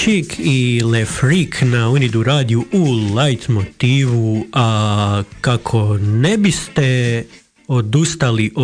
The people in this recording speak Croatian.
Chic i Le Freak na Unidu radiju u light motivu, a kako ne biste odustali od